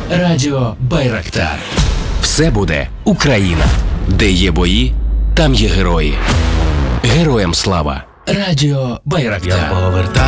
Радіо Байрактар. Все буде Україна. Де є бої, там є герої. Героям слава. Радіо Байрактар.